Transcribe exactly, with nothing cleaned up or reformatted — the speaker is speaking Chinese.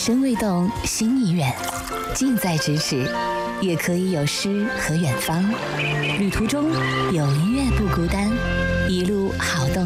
身未动，心已远，近在咫尺，也可以有诗和远方。旅途中有音乐不孤单，一路好动。